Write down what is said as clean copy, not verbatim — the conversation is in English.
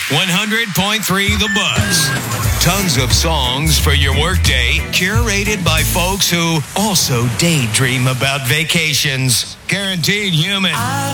100.3 The Buzz. Tons of songs for your workday, curated by folks who also daydream about vacations. Guaranteed human.